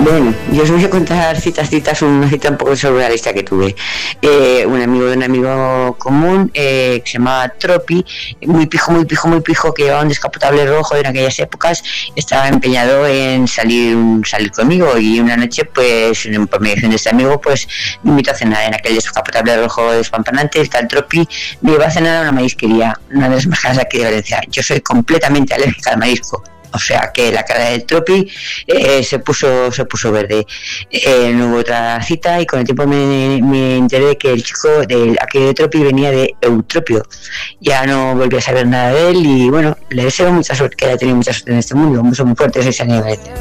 Bueno, yo os voy a contar una cita un poco surrealista que tuve. Un amigo de un amigo común que se llamaba Tropi, muy pijo, que llevaba un descapotable rojo en aquellas épocas, estaba empeñado en salir conmigo, y una noche, pues, por mediación de este amigo, pues, me invitó a cenar en aquel descapotable rojo despampanante. El Tropi me iba a cenar a una marisquería, una de las más caras de aquí de Valencia. Yo soy completamente alérgica al marisco. O sea que la cara del Tropi se puso verde. No hubo otra cita, y con el tiempo me enteré de que el chico aquel de Tropi venía de Eutropio. Ya no volví a saber nada de él, y bueno, le deseo mucha suerte, que haya tenido mucha suerte en este mundo. Un beso muy fuerte, soy Sania Valencia.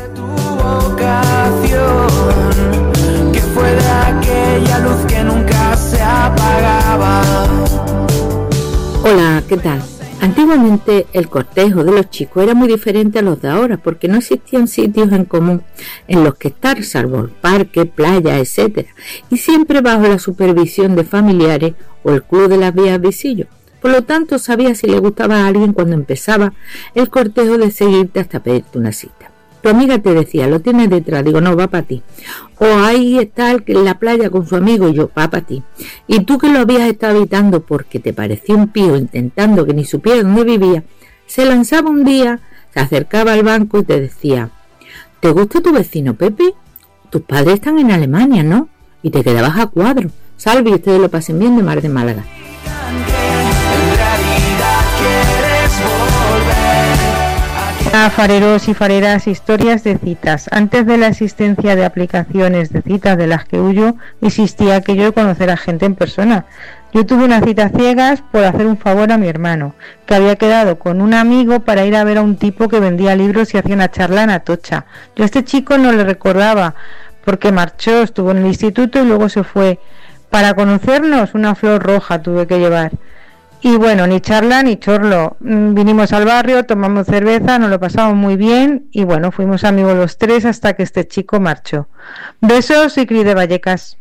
Que fue de aquella luz que nunca se apagaba. Hola, ¿qué tal? Antiguamente el cortejo de los chicos era muy diferente a los de ahora, porque no existían sitios en común en los que estar, salvo el parque, playa, etc., y siempre bajo la supervisión de familiares o el club de las vías visillo. Por lo tanto, sabías si le gustaba a alguien cuando empezaba el cortejo de seguirte hasta pedirte una cita. Tu amiga te decía, lo tienes detrás, digo, no, va para ti. O ahí está el que en la playa con su amigo, y yo, va para ti. Y tú, que lo habías estado evitando porque te parecía un pío, intentando que ni supiera dónde vivía, se lanzaba un día, se acercaba al banco y te decía, ¿te gusta tu vecino Pepe? Tus padres están en Alemania, ¿no? Y te quedabas a cuadro. Salve, y ustedes lo pasen bien, de Mar de Málaga. Fareros y fareras, historias de citas. Antes de la existencia de aplicaciones de citas de las que huyo, existía aquello de conocer a gente en persona. Yo tuve una cita ciegas por hacer un favor a mi hermano, que había quedado con un amigo para ir a ver a un tipo que vendía libros y hacía una charla en Atocha. Yo a este chico no le recordaba, porque marchó, estuvo en el instituto y luego se fue. Para conocernos, una flor roja tuve que llevar. Y bueno, ni charla ni chorlo. Vinimos al barrio, tomamos cerveza, nos lo pasamos muy bien y bueno, fuimos amigos los tres hasta que este chico marchó. Besos y Cris de Vallecas.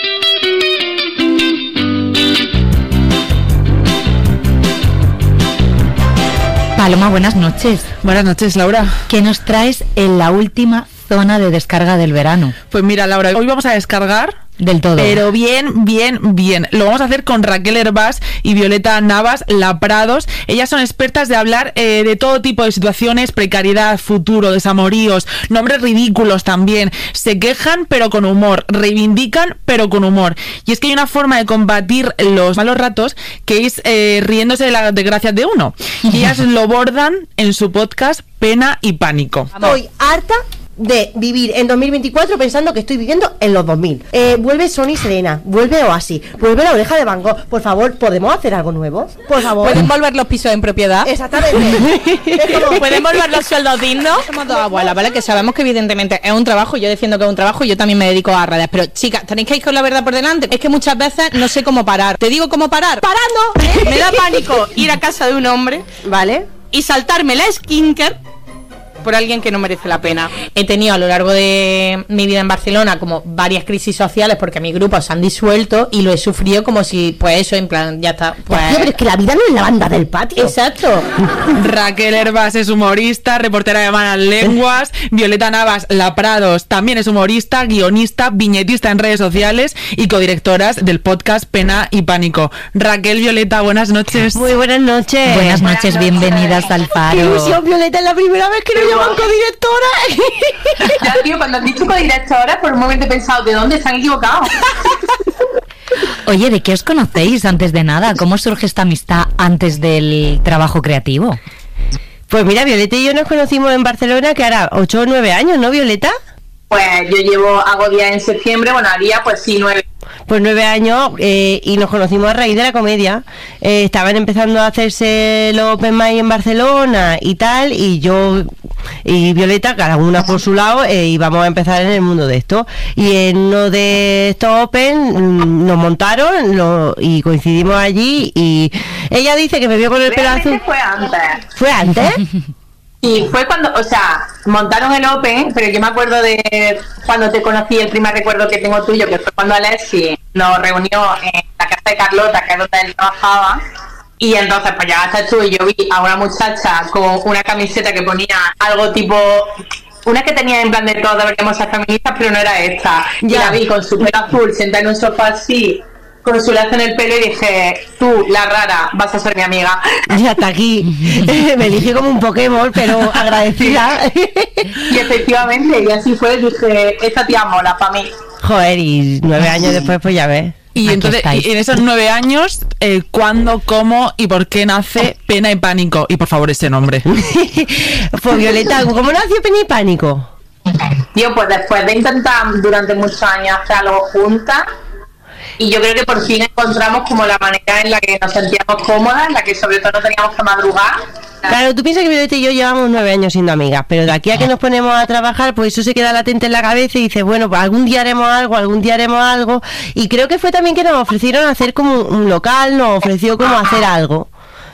Paloma, buenas noches. Buenas noches, Laura. ¿Qué nos traes en la última zona de descarga del verano? Pues mira, Laura, hoy vamos a descargar del todo. Pero bien. Lo vamos a hacer con Raquel Hervás y Violeta Navas Laprados. Ellas son expertas de hablar de todo tipo de situaciones, precariedad, futuro, desamoríos, nombres ridículos también. Se quejan pero con humor, reivindican pero con humor. Y es que hay una forma de combatir los malos ratos que es riéndose de las desgracias de uno. Y ellas lo bordan en su podcast Pena y Pánico. Estoy harta de vivir en 2024 pensando que estoy viviendo en los 2000. Vuelve Sony Serena, vuelve Oasis, vuelve La Oreja de Van Gogh. Por favor, ¿podemos hacer algo nuevo? Por favor. ¿Pueden volver los pisos en propiedad? Exactamente. ¿Pueden volver los sueldos dignos? Somos dos abuelas, ¿vale? Que sabemos que evidentemente es un trabajo. Yo defiendo que es un trabajo y yo también me dedico a redes. Pero chicas, tenéis que ir con la verdad por delante. Es que muchas veces no sé cómo parar. Te digo cómo parar. ¡Parando! Me da pánico ir a casa de un hombre, ¿vale? Y saltarme la skincare por alguien que no merece la pena. He tenido a lo largo de mi vida en Barcelona como varias crisis sociales porque mis grupos se han disuelto y lo he sufrido como si, pues eso, en plan, ya está. Pues... Tío, pero es que la vida no es la banda del patio. Exacto. Raquel Hervás es humorista, reportera de Malas Lenguas. Violeta Navas Laprados también es humorista, guionista, viñetista en redes sociales y codirectoras del podcast Pena y Pánico. Raquel, Violeta, buenas noches. Muy buenas noches. Buenas noches, bienvenidas al Faro. Qué ilusión, Violeta, es la primera vez que nos llaman codirectora. Ya, tío, cuando has dicho codirectora, por un momento he pensado, ¿de dónde se han equivocado? Oye, ¿de qué os conocéis antes de nada? ¿Cómo surge esta amistad antes del trabajo creativo? Pues mira, Violeta y yo nos conocimos en Barcelona, que hará 8 o 9 años, ¿no, Violeta? Pues yo hago días en septiembre, bueno, haría pues sí 9. Pues 9 años y nos conocimos a raíz de la comedia. Estaban empezando a hacerse los Open Mic en Barcelona y tal, y yo y Violeta, cada una por su lado, íbamos a empezar en el mundo de esto. Y en uno de estos Open nos montaron y coincidimos allí, y ella dice que me vio con el pelo azul. Fue antes. ¿Fue antes? Y fue cuando, o sea, montaron el Open, pero yo me acuerdo de cuando te conocí, el primer recuerdo que tengo tuyo, que fue cuando Alexi nos reunió en la casa de Carlota, que es donde él trabajaba, y entonces pues llegaste tú y yo vi a una muchacha con una camiseta que ponía algo tipo una que tenía en plan de todos deberíamos ser feministas, pero no era esta. Y Ya. la vi con su pelo azul, sentada en un sofá así, con su lazo en el pelo, y dije, tú, la rara, vas a ser mi amiga. Y hasta aquí. Me elige como un Pokémon, pero agradecida. Y efectivamente, y así fue, dije, esta tía mola para mí. Joder, y 9 años después, pues ya ves. Y Aquí entonces, estáis. y en esos 9 años, ¿cuándo, cómo y por qué nace Pena y Pánico? Y por favor, ese nombre. Pues Violeta, ¿cómo nació Pena y Pánico? Tío, pues después de intentar durante muchos años hacer algo juntas, y yo creo que por fin encontramos como la manera en la que nos sentíamos cómodas, en la que sobre todo no teníamos que madrugar. Claro, tú piensas que Violeta y yo llevamos 9 años siendo amigas, pero de aquí a que nos ponemos a trabajar, pues eso se queda latente en la cabeza y dices, bueno, pues algún día haremos algo, y creo que fue también que nos ofrecieron hacer como un local, nos ofreció como hacer algo,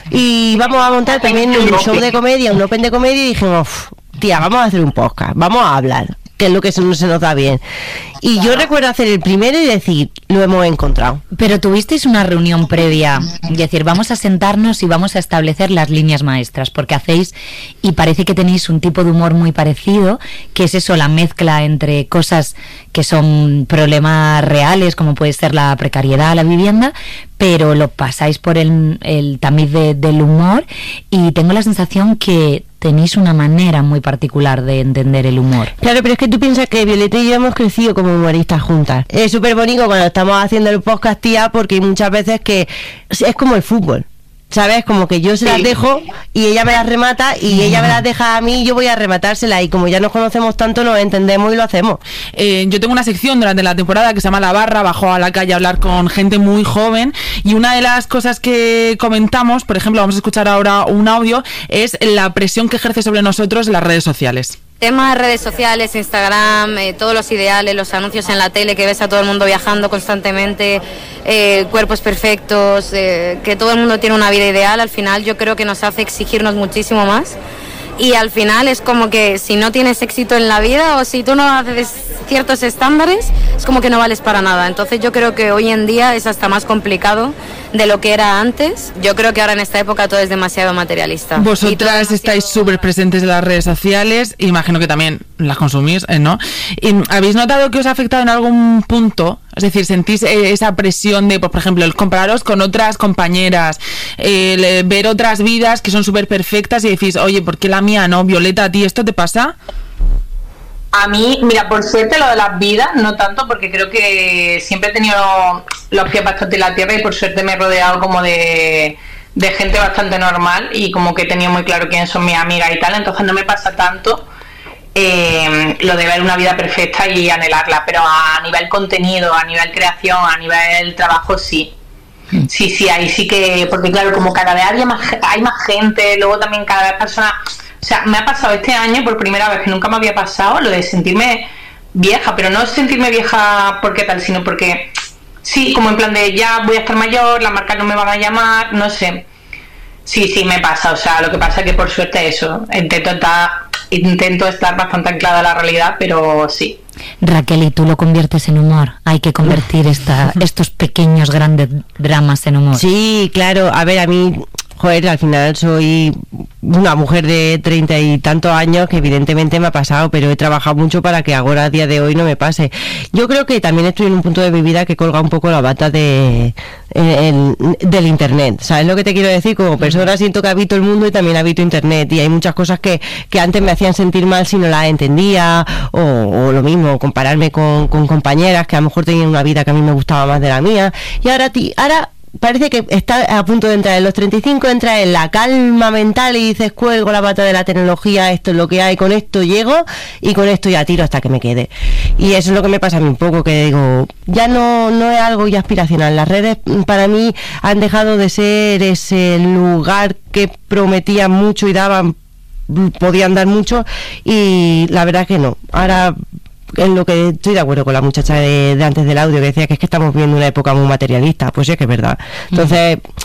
y vamos a montar también un show de comedia, un open de comedia, y dijimos, tía, vamos a hacer un podcast, vamos a hablar, que es lo que no se nos da bien. Y yo recuerdo hacer el primero y decir, lo hemos encontrado. Pero tuvisteis una reunión previa, es decir, vamos a sentarnos y vamos a establecer las líneas maestras, porque hacéis, y parece que tenéis un tipo de humor muy parecido, que es eso, la mezcla entre cosas que son problemas reales, como puede ser la precariedad, la vivienda, pero lo pasáis por el tamiz del humor, y tengo la sensación que tenéis una manera muy particular de entender el humor. Claro, pero es que tú piensas que Violeta y yo hemos crecido como humoristas juntas. Es súper bonito cuando estamos haciendo el podcast, tía, porque hay muchas veces que es como el fútbol, ¿sabes? Como que yo se las dejo y ella me las remata, y ella me las deja a mí y yo voy a rematárselas, y como ya nos conocemos tanto, nos entendemos y lo hacemos. Yo tengo una sección durante la temporada que se llama La Barra, bajo a la calle a hablar con gente muy joven, y una de las cosas que comentamos, por ejemplo, vamos a escuchar ahora un audio, es la presión que ejerce sobre nosotros las redes sociales. Tema de redes sociales, Instagram, todos los ideales, los anuncios en la tele, que ves a todo el mundo viajando constantemente, cuerpos perfectos, que todo el mundo tiene una vida ideal, al final yo creo que nos hace exigirnos muchísimo más. Y al final es como que si no tienes éxito en la vida, o si tú no haces ciertos estándares, es como que no vales para nada. Entonces yo creo que hoy en día es hasta más complicado de lo que era antes. Yo creo que ahora en esta época todo es demasiado materialista. Vosotras estáis súper presentes en las redes sociales, imagino que también las consumís, ¿no? ¿Y habéis notado que os ha afectado en algún punto? Es decir, ¿sentís esa presión de, por ejemplo, el compararos con otras compañeras, el ver otras vidas que son súper perfectas y decís, oye, ¿por qué la mía no? Violeta, ¿a ti esto te pasa? A mí, mira, por suerte lo de las vidas, no tanto, porque creo que siempre he tenido los pies bastante en la tierra, y por suerte me he rodeado como de gente bastante normal, y como que he tenido muy claro quiénes son mis amigas y tal, entonces no me pasa tanto lo de ver una vida perfecta y anhelarla, pero a nivel contenido, a nivel creación, a nivel trabajo, sí. Sí, ahí sí que, porque claro, como cada vez hay más gente, luego también cada vez personas, o sea, me ha pasado este año por primera vez, que nunca me había pasado, lo de sentirme vieja, pero no sentirme vieja porque tal, sino porque sí, como en plan de ya voy a estar mayor, las marcas no me van a llamar, no sé. Sí, me pasa, o sea, lo que pasa es que por suerte eso, intento estar bastante anclada a la realidad, pero sí. Raquel, y tú lo conviertes en humor. Hay que convertir estos pequeños grandes dramas en humor. Sí, claro. A ver, a mí, joder, al final soy una mujer de 30 y tantos años que evidentemente me ha pasado, pero he trabajado mucho para que ahora a día de hoy no me pase. Yo creo que también estoy en un punto de mi vida que colga un poco la bata del internet. ¿Sabes lo que te quiero decir? Como persona siento que habito el mundo y también habito internet, y hay muchas cosas que antes me hacían sentir mal si no las entendía, o lo mismo, compararme con compañeras que a lo mejor tenían una vida que a mí me gustaba más de la mía, y ahora parece que está a punto de entrar en los 35, entra en la calma mental y dices, cuelgo la bata de la tecnología, esto es lo que hay, con esto llego y con esto ya tiro hasta que me quede. Y eso es lo que me pasa a mí un poco, que digo, ya no es algo ya aspiracional. Las redes para mí han dejado de ser ese lugar que prometían mucho y podían dar mucho, y la verdad es que no. Ahora, en lo que estoy de acuerdo con la muchacha de antes del audio, que decía que es que estamos viviendo una época muy materialista, pues sí, es que es verdad. Entonces,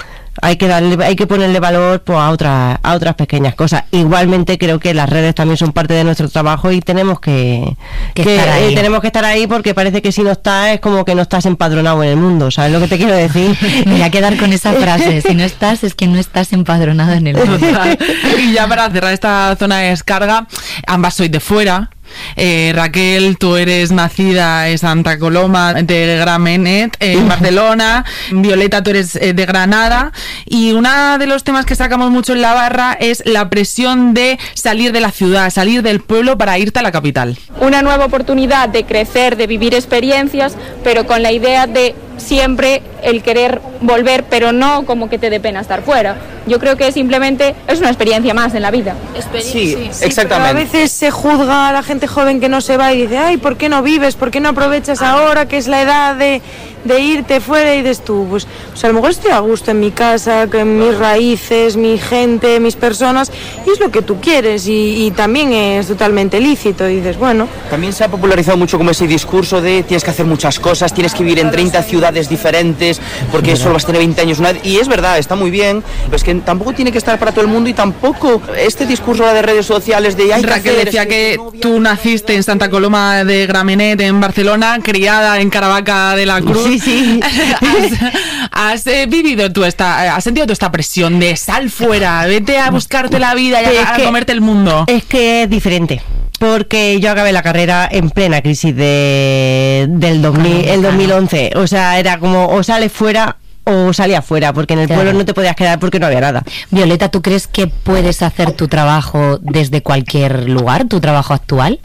hay que ponerle valor pues a otras pequeñas cosas. Igualmente creo que las redes también son parte de nuestro trabajo y tenemos que estar ahí, porque parece que si no estás es como que no estás empadronado en el mundo, ¿sabes lo que te quiero decir? Me voy a quedar con esa frase, si no estás es que no estás empadronado en el mundo. Y ya para cerrar esta zona de descarga, ambas sois de fuera. Raquel, tú eres nacida en Santa Coloma de Gramenet, en Barcelona. Violeta, tú eres de Granada. Y uno de los temas que sacamos mucho en la barra es la presión de salir de la ciudad, salir del pueblo para irte a la capital. Una nueva oportunidad de crecer, de vivir experiencias, pero con la idea de siempre el querer volver, pero no como que te dé pena estar fuera. Yo creo que simplemente es una experiencia más en la vida. Sí, exactamente. Pero a veces se juzga a la gente joven que no se va y dice, ay, ¿por qué no vives? ¿Por qué no aprovechas ahora que es la edad de irte fuera? Y dices tú, pues a lo mejor estoy a gusto en mi casa, con mis raíces, mi gente, mis personas, y es lo que tú quieres, y también es totalmente lícito. Y dices, bueno. También se ha popularizado mucho como ese discurso de tienes que hacer muchas cosas, tienes que vivir en 30 ciudades diferentes, porque solo vas a tener 20 años una vez. Y es verdad, está muy bien, pero es que tampoco tiene que estar para todo el mundo, y tampoco este discurso de redes sociales de... Raquel decía que tú naciste en Santa Coloma de Gramenet, en Barcelona, criada en Caravaca de la Cruz. Sí. Has vivido tú has sentido tú esta presión de sal fuera, vete a buscarte la vida y a comerte el mundo. Es que es diferente. Porque yo acabé la carrera en plena crisis del 2011. O sea, era como o sales fuera o salías fuera, porque en el pueblo no te podías quedar porque no había nada. Violeta, ¿tú crees que puedes hacer tu trabajo desde cualquier lugar, tu trabajo actual?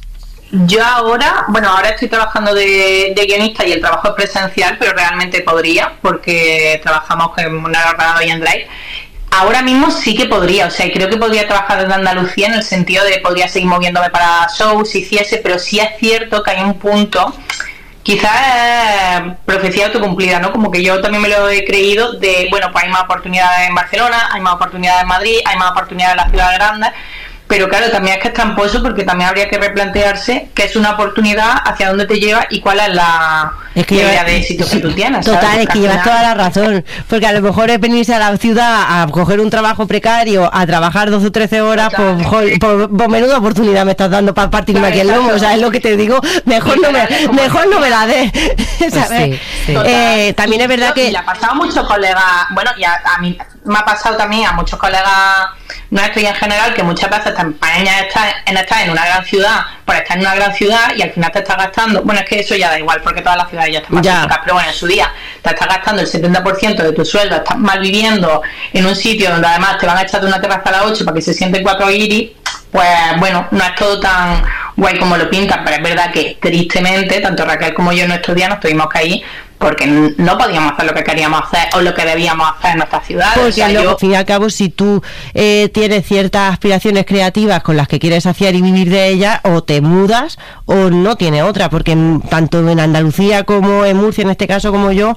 Yo ahora estoy trabajando de guionista y el trabajo es presencial, pero realmente podría, porque trabajamos con una ordenador y en Drive. Ahora mismo sí que podría, o sea, creo que podría trabajar desde Andalucía, en el sentido de podría seguir moviéndome para shows si hiciese, pero sí es cierto que hay un punto, quizás es profecía autocumplida, ¿no? Como que yo también me lo he creído de, bueno, pues hay más oportunidades en Barcelona, hay más oportunidades en Madrid, hay más oportunidades en las ciudades grandes. Pero claro, también es que es tramposo, porque también habría que replantearse qué es una oportunidad, hacia dónde te lleva y cuál es la idea de éxito que tú tienes. Total, ¿sabes? Es que llevas toda la razón, porque a lo mejor es venirse a la ciudad a coger un trabajo precario, a trabajar 12 o 13 horas, pues menuda oportunidad me estás dando para partirme aquí el lomo, o sea, es lo que te digo, mejor no me la des, ¿sabes? Sí. También es verdad que... Le ha pasado a muchos colegas, bueno, y a mí me ha pasado también a muchos colegas nuestros y en general, que muchas veces te empeñas en estar en una gran ciudad por estar en una gran ciudad y al final te estás gastando, bueno, es que eso ya da igual porque todas las ciudades ya están magníficas, pero bueno, en su día te estás gastando el 70% de tu sueldo, estás mal viviendo en un sitio donde además te van a echar de una terraza a las 8 para que se sienten 4 guiris, pues bueno, no es todo tan guay como lo pintan, pero es verdad que tristemente, tanto Raquel como yo en nuestros días nos tuvimos que ir porque no podíamos hacer lo que queríamos hacer o lo que debíamos hacer en nuestras ciudades. Porque al fin y al cabo, si tú tienes ciertas aspiraciones creativas con las que quieres hacer y vivir de ellas, o te mudas o no tiene otra, porque tanto en Andalucía como en Murcia, en este caso, como yo,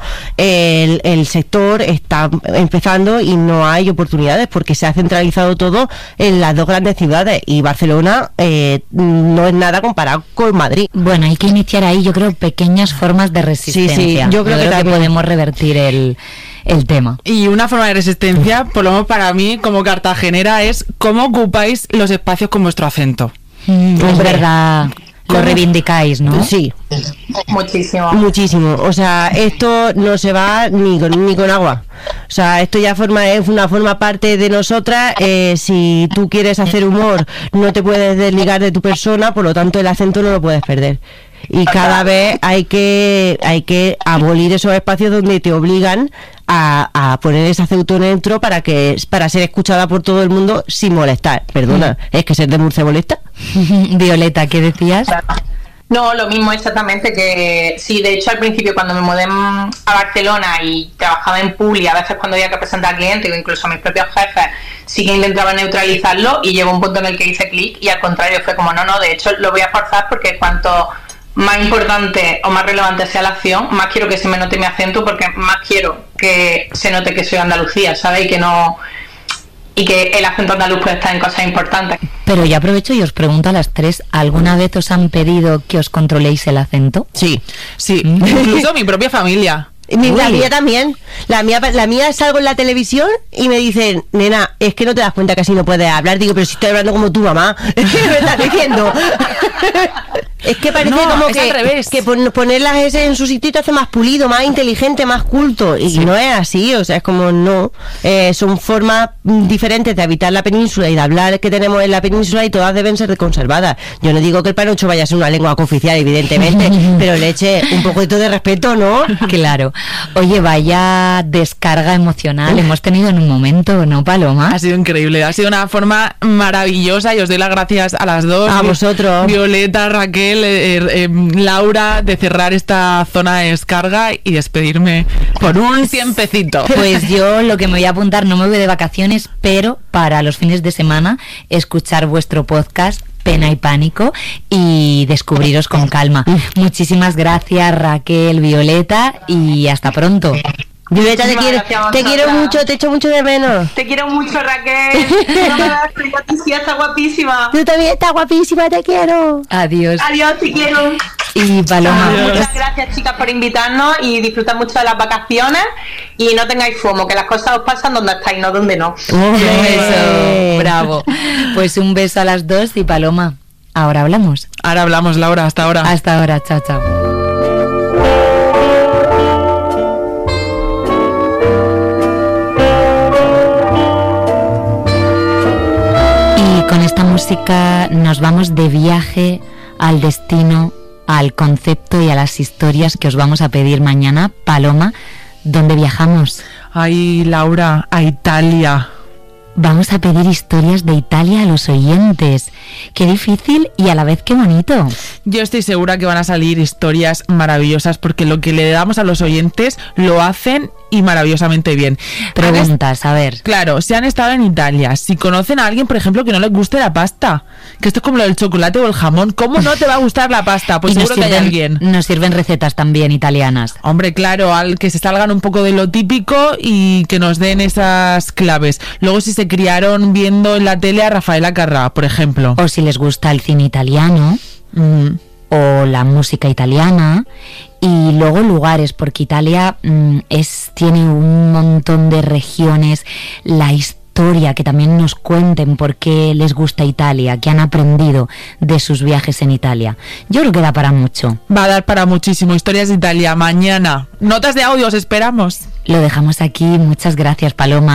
el sector está empezando y no hay oportunidades porque se ha centralizado todo en las dos grandes ciudades, y Barcelona no es nada comparado con Madrid. Bueno, hay que iniciar ahí, yo creo, pequeñas formas de resistencia. Sí, yo creo que podemos revertir el tema. Y una forma de resistencia, por lo menos para mí como cartagenera, es cómo ocupáis los espacios con vuestro acento. Es verdad. Lo reivindicáis, ¿no? Sí. Muchísimo. O sea, esto no se va ni con agua. O sea, esto ya forma parte de nosotras. Si tú quieres hacer humor, no te puedes desligar de tu persona, por lo tanto el acento no lo puedes perder. Y cada vez hay que abolir esos espacios donde te obligan a poner ese acento neutro para ser escuchada por todo el mundo sin molestar. Perdona, ¿es que ser de Murcia molesta? Violeta, ¿qué decías? No, lo mismo exactamente, que sí, de hecho al principio cuando me mudé a Barcelona y trabajaba en Publi, a veces cuando había que presentar al cliente o incluso a mis propios jefes, sí que intentaba neutralizarlo, y llegó un punto en el que hice clic y al contrario fue como no, de hecho lo voy a forzar, porque cuanto más importante o más relevante sea la acción, más quiero que se me note mi acento, porque más quiero que se note que soy Andalucía, ¿sabes? Y que el acento andaluz puede estar en cosas importantes. Pero ya aprovecho y os pregunto a las tres, ¿alguna vez os han pedido que os controléis el acento? Sí, incluso mi propia familia. La mía también. La mía salgo en la televisión y me dicen, nena, es que no te das cuenta que así no puedes hablar. Digo, pero si estoy hablando como tu mamá. ¿Qué me estás diciendo? Es que parece como que, al revés. Que poner las S en su sitio te hace más pulido, más inteligente, más culto. Y no es así, o sea, es como no. Son formas diferentes de habitar la península y de hablar que tenemos en la península y todas deben ser conservadas. Yo no digo que el panocho vaya a ser una lengua cooficial, evidentemente, pero le eche un poquito de respeto, ¿no? Claro. Oye, vaya descarga emocional hemos tenido en un momento, ¿no, Paloma? Ha sido increíble, ha sido una forma maravillosa y os doy las gracias a las dos. A vosotros. Violeta, Raquel, Laura, de cerrar esta zona de descarga y despedirme por un tiempecito. Pues yo lo que me voy a apuntar, no me voy de vacaciones, pero para los fines de semana escuchar vuestro podcast Pena y Pánico y descubriros con calma. Muchísimas gracias, Raquel, Violeta, y hasta pronto. Violeta, te quiero mucho, te echo mucho de menos. Te quiero mucho, Raquel. No me das cuenta, está guapísima. Tú también estás guapísima, te quiero. Adiós. Adiós, te quiero. Y Paloma. Muchas gracias, chicas, por invitarnos y disfrutar mucho de las vacaciones y no tengáis FOMO, que las cosas os pasan donde estáis, no donde no. Eso, bravo. Pues un beso a las dos y Paloma, ahora hablamos. Ahora hablamos, Laura, hasta ahora. Hasta ahora, chao, chao. Con esta música nos vamos de viaje al destino, al concepto y a las historias que os vamos a pedir mañana. Paloma, ¿dónde viajamos? Ay, Laura, a Italia. Vamos a pedir historias de Italia a los oyentes. Qué difícil y a la vez qué bonito. Yo estoy segura que van a salir historias maravillosas porque lo que le damos a los oyentes lo hacen y maravillosamente bien. Preguntas, a ver. Claro, si han estado en Italia, si conocen a alguien, por ejemplo, que no les guste la pasta, que esto es como lo del chocolate o el jamón, ¿cómo no te va a gustar la pasta? Pues seguro que hay alguien. Nos sirven recetas también italianas. Hombre, claro, al que se salgan un poco de lo típico y que nos den esas claves. Luego, si se criaron viendo en la tele a Rafaela Carrà, por ejemplo. O si les gusta el cine italiano. O la música italiana, y luego lugares, porque Italia tiene un montón de regiones, la historia, que también nos cuenten por qué les gusta Italia, qué han aprendido de sus viajes en Italia. Yo creo que da para mucho. Va a dar para muchísimo. Historias de Italia mañana. Notas de audio, os esperamos. Lo dejamos aquí. Muchas gracias, Paloma.